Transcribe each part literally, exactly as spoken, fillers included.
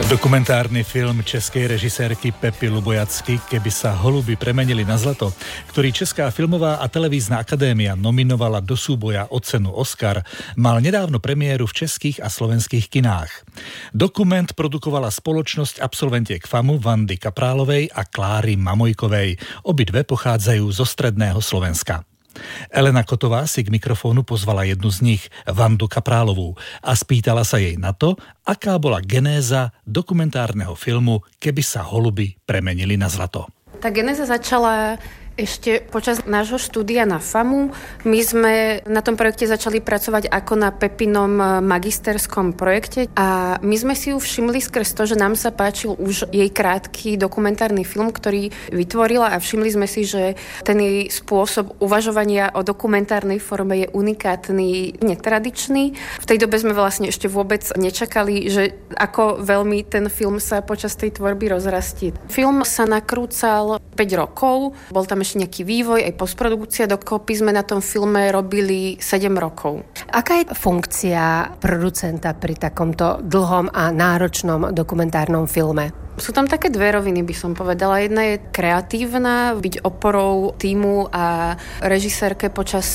Dokumentárny film českej režisérky Pepy Lubojacky Keby sa holuby premenili na zlato, ktorý Česká filmová a televízna akadémia nominovala do súboja o cenu Oscar, mal nedávno premiéru v českých a slovenských kinách. Dokument produkovala spoločnosť absolventiek FAMu Vandy Kaprálovej a Kláry Mamojkovej. Obidve pochádzajú zo stredného Slovenska. Elena Kotová si k mikrofónu pozvala jednu z nich, Vandu Kaprálovú, a spýtala sa jej na to, aká bola genéza dokumentárneho filmu Keby sa holuby premenili na zlato. Tá genéza začala ešte počas nášho štúdia na FAMu. My sme na tom projekte začali pracovať ako na Pepinom magisterskom projekte a my sme si ju všimli skrz to, že nám sa páčil už jej krátky dokumentárny film, ktorý vytvorila, a všimli sme si, že ten jej spôsob uvažovania o dokumentárnej forme je unikátny, netradičný. V tej dobe sme vlastne ešte vôbec nečakali, že ako veľmi ten film sa počas tej tvorby rozrastie. Film sa nakrúcal päť rokov, bol tam ešte nejaký vývoj, aj postprodukcia, dokopy sme na tom filme robili sedem rokov. Aká je funkcia producenta pri takomto dlhom a náročnom dokumentárnom filme? Sú tam také dve roviny, by som povedala. Jedna je kreatívna, byť oporou tímu a režisérke počas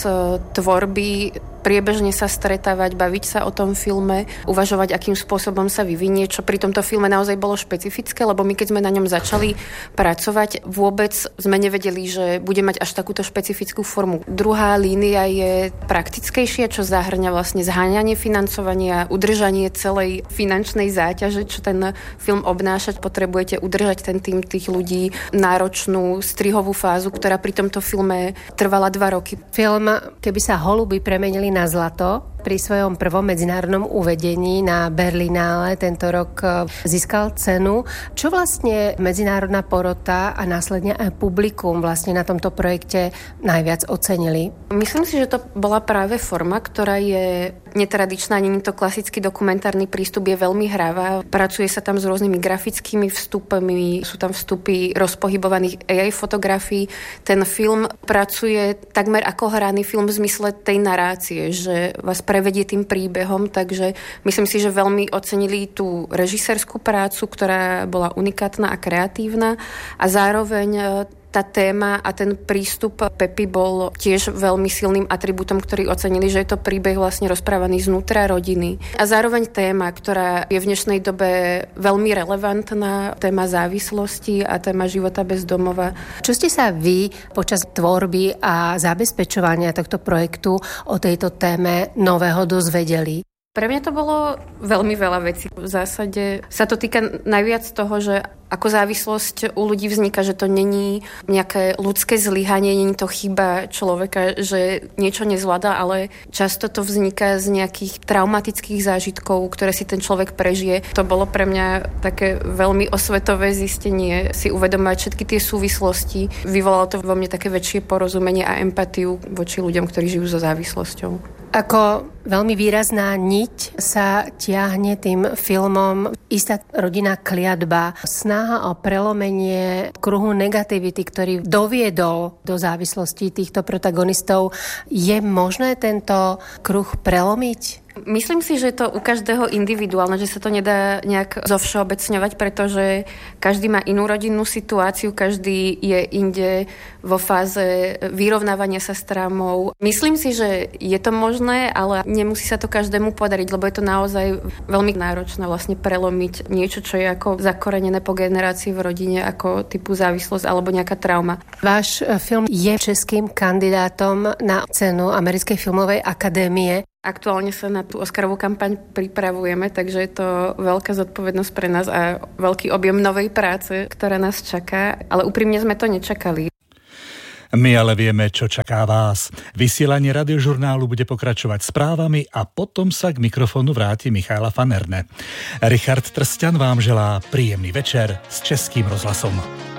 tvorby, priebežne sa stretávať, baviť sa o tom filme, uvažovať, akým spôsobom sa vyvinie, čo pri tomto filme naozaj bolo špecifické, lebo my keď sme na ňom začali pracovať, vôbec sme nevedeli, že bude mať až takúto špecifickú formu. Druhá línia je praktickejšia, čo zahŕňa vlastne zháňanie financovania, udržanie celej finančnej záťaže, čo ten film obnáša. Potrebujete udržať ten tým tých ľudí, náročnú strihovú fázu, ktorá pri tomto filme trvala dva roky. Film Keby sa holuby premenili na zlato pri svojom prvom medzinárodnom uvedení na Berlinále tento rok získal cenu. Čo vlastne medzinárodná porota a následne aj publikum vlastne na tomto projekte najviac ocenili? Myslím si, že to bola práve forma, ktorá je netradičná, nie je to klasický dokumentárny prístup, je veľmi hravá. Pracuje sa tam s rôznymi grafickými vstupmi, sú tam vstupy rozpohybovaných á í fotografií. Ten film pracuje takmer ako hraný film v zmysle tej narácie, že vás prevedie tým príbehom, takže myslím si, že veľmi ocenili tú režisérskú prácu, ktorá bola unikátna a kreatívna, a zároveň tá téma a ten prístup Pepy bol tiež veľmi silným atribútom, ktorý ocenili, že je to príbeh vlastne rozprávaný znútra rodiny. A zároveň téma, ktorá je v dnešnej dobe veľmi relevantná, téma závislosti a téma života bez domova. Čo ste sa vy počas tvorby a zabezpečovania tohto projektu o tejto téme nového dozvedeli? Pre mňa to bolo veľmi veľa vecí. V zásade sa to týka najviac toho, že ako závislosť u ľudí vzniká, že to není nejaké ľudské zlyhanie, není to chyba človeka, že niečo nezvláda, ale často to vzniká z nejakých traumatických zážitkov, ktoré si ten človek prežije. To bolo pre mňa také veľmi osvetové zistenie, si uvedomovať všetky tie súvislosti. Vyvolalo to vo mne také väčšie porozumenie a empatiu voči ľuďom, ktorí žijú so závislosťou. Ako veľmi výrazná niť sa tiahne tým filmom istá rodinná kliatba, snaha o prelomenie kruhu negativity, ktorý doviedol do závislosti týchto protagonistov. Je možné tento kruh prelomiť? Myslím si, že je to u každého individuálne, že sa to nedá nejak zovšeobecňovať, pretože každý má inú rodinnú situáciu, každý je inde vo fáze vyrovnávania sa s traumou. Myslím si, že je to možné, ale nemusí sa to každému podariť, lebo je to naozaj veľmi náročné vlastne prelomiť niečo, čo je ako zakorenené po generácii v rodine, ako typu závislosť alebo nejaká trauma. Váš film je českým kandidátom na cenu Americkej filmovej akadémie. Aktuálne sa na tú Oscarovú kampaň pripravujeme, takže je to veľká zodpovednosť pre nás a veľký objem novej práce, ktorá nás čaká, ale úprimne sme to nečakali. My ale vieme, čo čaká vás. Vysielanie radiožurnálu bude pokračovať správami a potom sa k mikrofónu vráti Michaela Fanerne. Richard Trsťan vám želá príjemný večer s Českým rozhlasom.